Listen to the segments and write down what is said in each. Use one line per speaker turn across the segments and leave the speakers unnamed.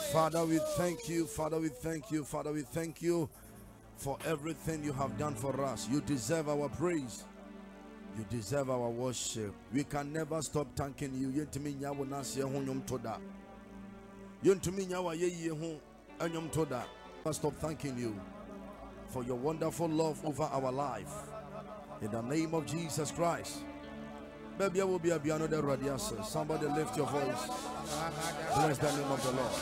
Father, we thank you. Father, we thank you. Father, we thank you for everything you have done for us. You deserve our praise. You deserve our worship. We can never stop thanking you. Never stop thanking you for your wonderful love over our life. In the name of Jesus Christ. Baby, I will be another radiation. Somebody lift your voice. Bless the name of the Lord.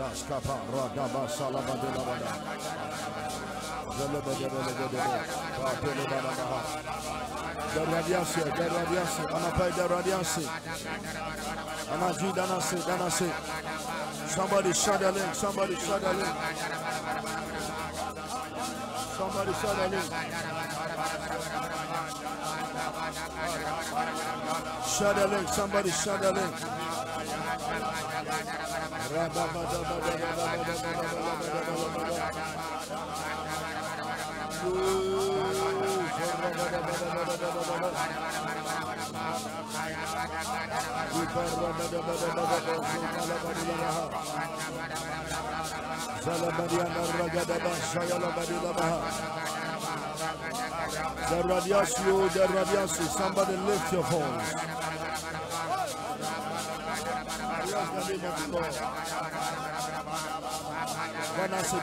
The radiation, Anapai the radiation. Anaji Danase. Somebody shut the link. Somebody shut the link. Somebody shut the link. Shut the link. Somebody shut the link. The radiation, somebody lift your voice. Bless the name of the Lord. Danase.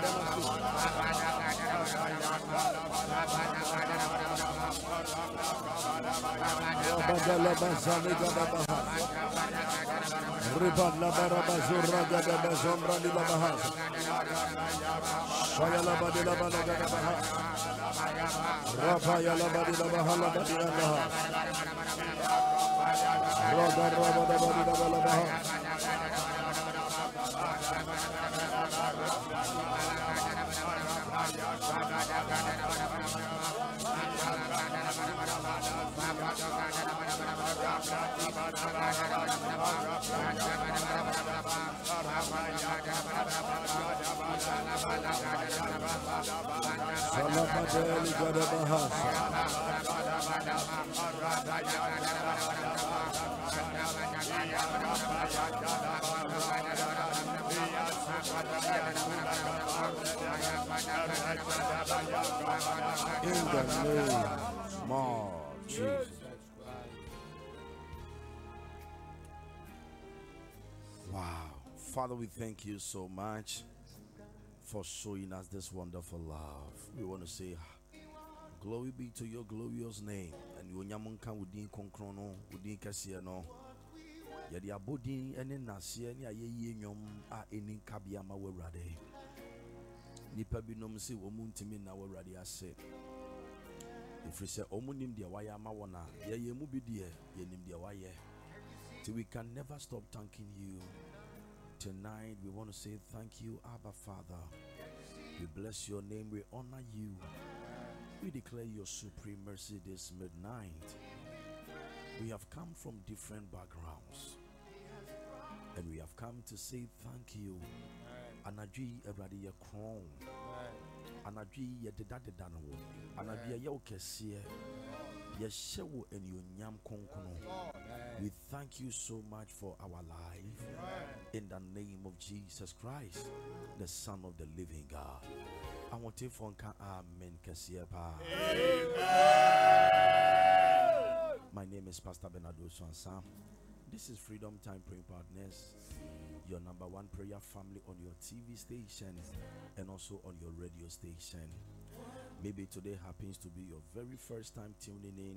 Riban la baraba zurraga da bazombra di la bahas. Shaya la badi la balaga da bahas. Rabaya la badi la bahala badi la bahas. Rada da badi la bala bahas. Salabadeli Gadabahas. In the name of Jesus. Wow. Father, we thank you so much for showing us this wonderful love. We want to say, glory be to your glorious name. And you nyamunka within konkrono, within kasiano. Yadi abodi ene nasie ni ayeye nyom a eni kabiama werade. Nipa binom si womuntimi na werade ase. If we say omunim dia waya ma wona, ye mu bi dia yenim dia waye. Till we can never stop thanking you. Tonight we want to say thank you, Abba Father. We bless your name, we honor you. We declare your supreme mercy this midnight. We have come from different backgrounds, and we have come to say thank you. Anaji everybody your crown. Anaji ye dedadano. Anaji ye okesie. Yeshewo and your nyam konkono. We thank you so much for our life. In the name of Jesus Christ, the Son of the living God. I want to fonka amen kasiepa. My name is Pastor Bernardo Swansam. This is Freedom Time Praying Partners, your number one prayer family on your TV station and also on your radio station. Maybe today happens to be your very first time tuning in.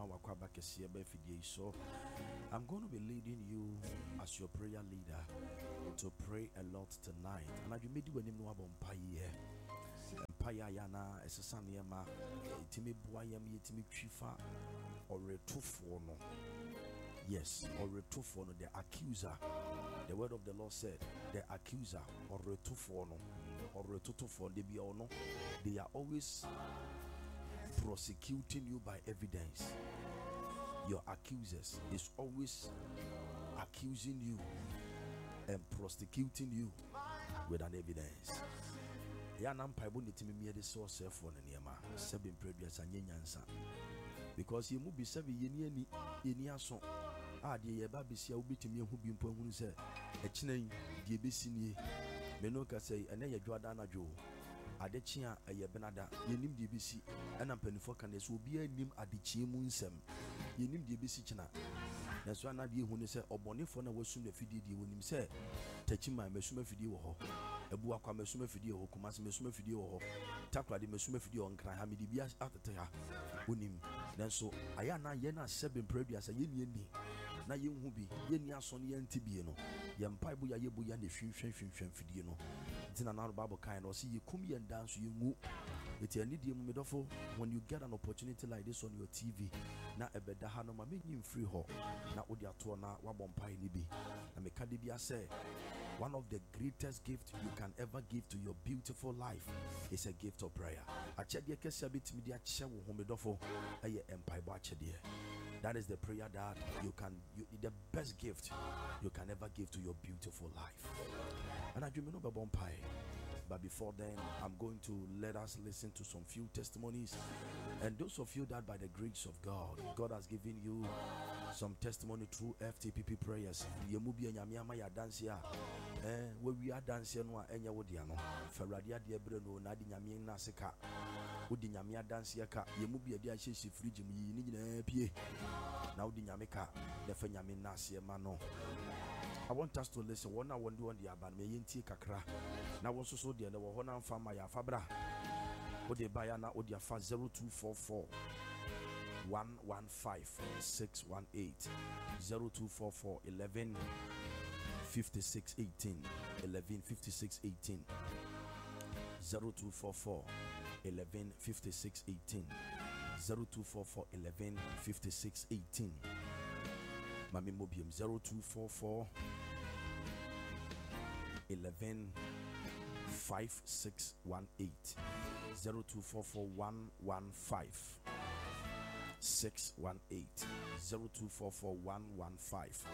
So I'm going to be leading you as your prayer leader to pray a lot tonight. And I made you know about Empire Yana, Esasaniama, Timi Boyam, Yetimi Chifa, or Retufono. Yes, or Retufono, the accuser. The word of the Lord said, the accuser, or Retufono, or Retutufon, they are always prosecuting you by evidence. Your accusers is always accusing you and prosecuting you with an evidence. Because you must be 7 years. die besini me no ka say ene ye dwada na dwo adechia eye benada yenim die besi ena mpanifo ka ne so obi anim adechia mu nsem yenim die besi kina na so na die hu ne se obonefo na wasum na fidie die wonim se tachima mesuma fidie wo ho ebu akwa mesuma fidie wo kumase mesuma fidie wo ho takrade mesuma fidie wo nkran ha mede bia atete ha wonim nanso aya na ye na sebe mpradua sa ye ni na ye hu bi ye ni aso ne yanti bie no ye mpai bu ya ye bu ya na hwinhwen fidie no tina na Bible kind no see ye kum ye dance ye ngu eti ani die mu medofo when you get an opportunity like this on your TV na ebeda ha no ma menyi free ho na odi ato na wabompai ni bi na meka de bia say one of the greatest gifts you can ever give to your beautiful life is a gift of prayer. Achede kesa bitimi dia che wo homedofo eye empire bo achede. That is the prayer that the best gift you can ever give to your beautiful life. And I dream no bompai. But before then, I'm going to let us listen to some few testimonies. And those of you that by the grace of God has given you some testimony through FTPP prayers. Yemubi nyamiama ya dance ya. We are dancing no enya wodiano. Feradia de breno na di nyamie na seka. Odi nyamia dance ya ka. Yemubi ade a hyehyɛ fridge mu yi ni nyina pie. Na odi nyameka de fa nyame na se ma no. I want us to listen. One I want to on the aban me yenti kakra. Na wo so de na wo ho na mfa ma ya fabra. Odi ba ya na odi afa 0244 115 618 0244 11 56 18 11 56 18 0244 11 56 18 0244 11 56 18 Mami Mobium 0244 11 5618 0244 115 618 0244 115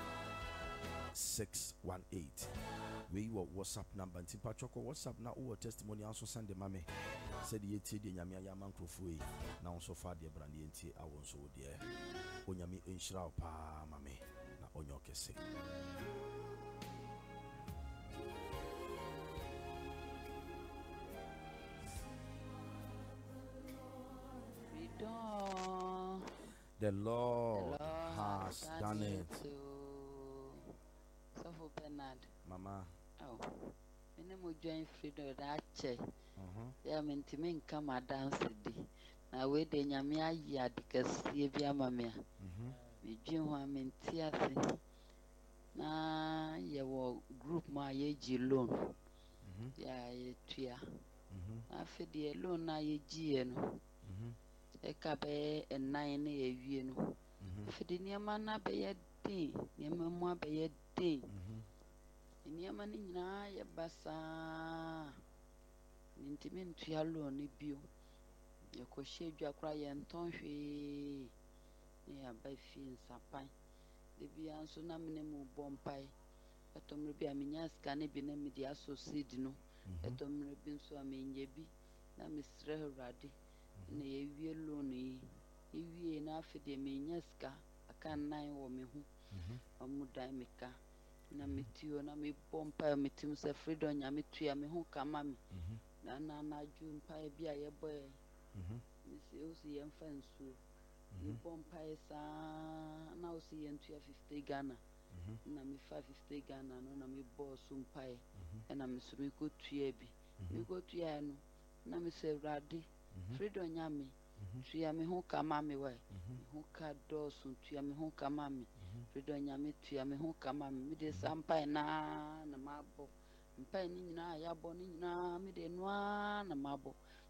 618. We were WhatsApp number and Tipachoko WhatsApp now or testimony also send the mame said the yeti de nyamia yaman crofui now so far the brandy enti I won't so dear onyami inshra pa mame na onyo kese. The Lord has done it.
So Bernard.
Mama.
Oh. Ene mo join freedom that che. Ya mentimi nka ma dance di. Na we de nyame ayi adikasi bi ama me a. Me dwen ho amenti ase. Na ye wo group ma ye ji loan. Ya ye tua. Na fe de loan na ye ji e no. Eka be enan na ye wie no. Fe de niama na be ye din, niama mo be ye din. Niama ni nyina ye basa. Ntimi ntua loan ni bio. Ye ko hwedwa kra ye nton hwe. Ni aba fi nsapan. De bia nso na mene mu bompai. Etomre bia menya ska ne bi na me dia so seed no. Etomre bi nso amenye bi na mesre Awurade. Na ye wie loan yi. Ye na afede menya ska aka nan wo me hu. Amudan meka na metio na me bompa metim se freedom nya metua me hu kama me na ju mpa bia ye boy me se ye mfa nsuo me bompa sa na o se ye ntua 50 Ghana na me fa 50 Ghana no na me boss mpa na me so me ko tua bi me ko tua no na me se Awurade freedom nya me tua me hu kama me we me hu ka do so tua me hu kama me freedom nya me tua me hu kama me de sampai na mabo mpai ni nyina ya bo ni nyina me de noa na mabo